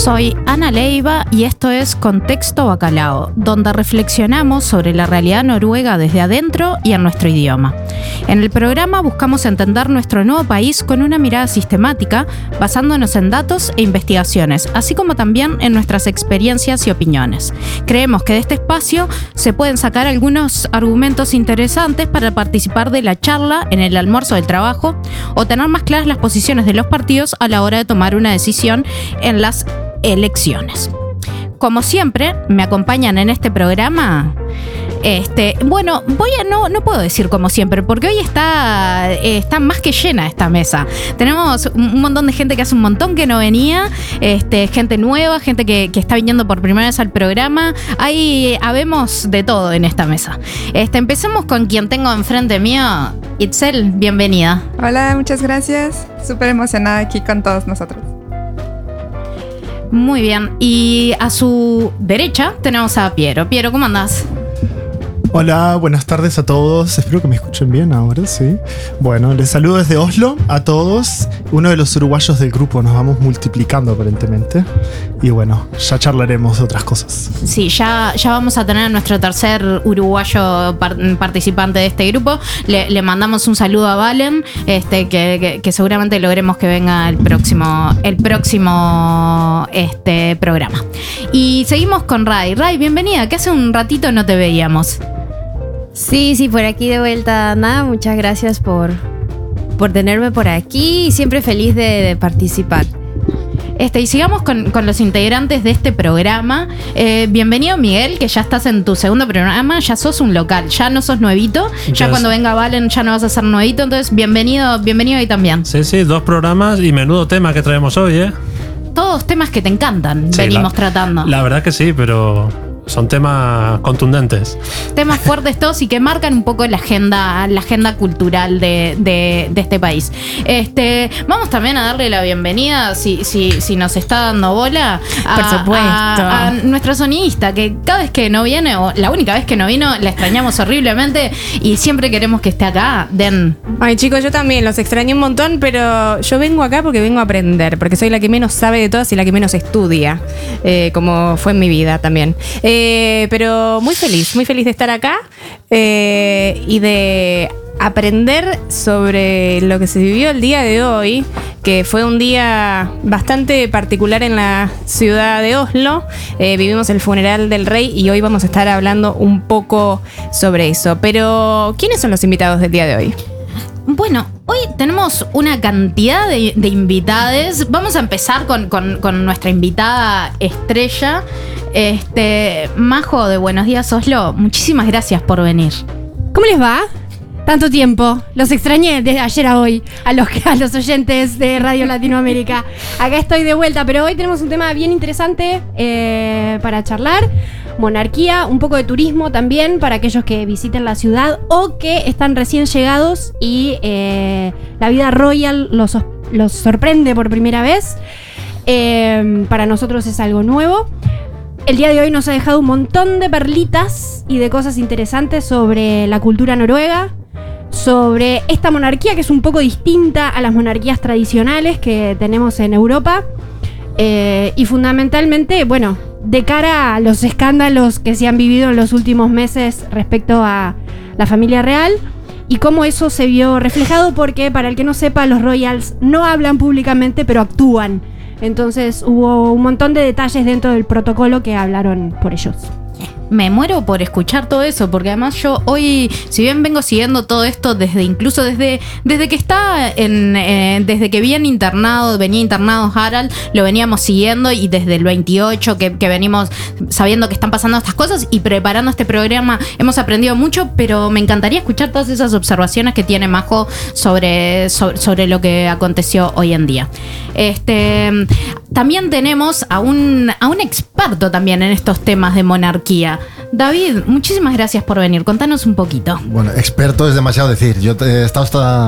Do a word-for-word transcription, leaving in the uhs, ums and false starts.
Soy Ana Leiva y esto es Contexto Bacalao, donde reflexionamos sobre la realidad noruega desde adentro y en nuestro idioma. En el programa buscamos entender nuestro nuevo país con una mirada sistemática, basándonos en datos e investigaciones, así como también en nuestras experiencias y opiniones. Creemos que de este espacio se pueden sacar algunos argumentos interesantes para participar de la charla en el almuerzo del trabajo o tener más claras las posiciones de los partidos a la hora de tomar una decisión en las elecciones. Como siempre, me acompañan en este programa. Este, bueno, voy a no, no puedo decir como siempre, porque hoy está, eh, está más que llena esta mesa. Tenemos un montón de gente que hace un montón que no venía, este, gente nueva, gente que, que está viniendo por primera vez al programa. Ahí habemos de todo en esta mesa. Este, empecemos con quien tengo enfrente mío. Itzel, bienvenida. Hola, muchas gracias. Súper emocionada aquí con todos nosotros. Muy bien, y a su derecha tenemos a Piero. Piero, ¿cómo andás? Hola, buenas tardes a todos. Espero que me escuchen bien ahora, sí. Bueno, les saludo desde Oslo a todos. Uno de los uruguayos del grupo, nos vamos multiplicando aparentemente. Y bueno, ya charlaremos de otras cosas. Sí, ya, ya vamos a tener a nuestro tercer uruguayo par- participante de este grupo. Le, le mandamos un saludo a Valen, este, que, que, que seguramente logremos que venga el próximo, el próximo este, programa. Y seguimos con Ray. Ray, bienvenida, que hace un ratito no te veíamos. Sí, sí, por aquí de vuelta, Ana. Muchas gracias por, por tenerme por aquí y siempre feliz de, de participar. Este, y sigamos con, con los integrantes de este programa. Eh, bienvenido, Miguel, que ya estás en tu segundo programa, ya sos un local, ya no sos nuevito, ya, ya cuando venga Valen ya no vas a ser nuevito, entonces bienvenido, bienvenido ahí también. Sí, sí, dos programas y menudo tema que traemos hoy, ¿eh? Todos temas que te encantan, sí, venimos la, tratando. La verdad que sí, pero... son temas contundentes. Temas fuertes todos y que marcan un poco la agenda, la agenda cultural de, de, de este país. Este, vamos también a darle la bienvenida, si, si, si nos está dando bola, a, por supuesto, a, a nuestra sonidista, que cada vez que no viene, o la única vez que no vino, la extrañamos horriblemente y siempre queremos que esté acá. Den. Ay, chicos, yo también los extrañé un montón, pero yo vengo acá porque vengo a aprender, porque soy la que menos sabe de todas y la que menos estudia, eh, como fue en mi vida también. Eh, Eh, pero muy feliz, muy feliz de estar acá eh, y de aprender sobre lo que se vivió el día de hoy, que fue un día bastante particular en la ciudad de Oslo. Eh, vivimos el funeral del rey y hoy vamos a estar hablando un poco sobre eso. Pero, ¿quiénes son los invitados del día de hoy? Bueno, hoy tenemos una cantidad de, de invitades. Vamos a empezar con, con, con nuestra invitada estrella. Este, Majo de Buenos Días Oslo, muchísimas gracias por venir. ¿Cómo les va? Tanto tiempo, los extrañé desde ayer a hoy, a los, a los oyentes de Radio Latinoamérica. Acá estoy de vuelta, pero hoy tenemos un tema bien interesante eh, para charlar. Monarquía, un poco de turismo también para aquellos que visiten la ciudad o que están recién llegados y eh, la vida royal los, los sorprende por primera vez. Eh, para nosotros es algo nuevo. El día de hoy nos ha dejado un montón de perlitas y de cosas interesantes sobre la cultura noruega, sobre esta monarquía que es un poco distinta a las monarquías tradicionales que tenemos en Europa eh, y fundamentalmente, bueno, de cara a los escándalos que se han vivido en los últimos meses respecto a la familia real y cómo eso se vio reflejado porque, para el que no sepa, los royals no hablan públicamente pero actúan. Entonces hubo un montón de detalles dentro del protocolo que hablaron por ellos. Me muero por escuchar todo eso, porque además yo hoy, si bien vengo siguiendo todo esto desde incluso desde, desde que está en, eh, desde que viene internado, venía internado Harald, lo veníamos siguiendo y desde el veintiocho que, que venimos sabiendo que están pasando estas cosas y preparando este programa hemos aprendido mucho, pero me encantaría escuchar todas esas observaciones que tiene Majo sobre, sobre, sobre lo que aconteció hoy en día. Este, también tenemos a un, a un experto también en estos temas de monarquía. David, muchísimas gracias por venir. Contanos un poquito. Bueno, experto es demasiado decir. Yo he estado hasta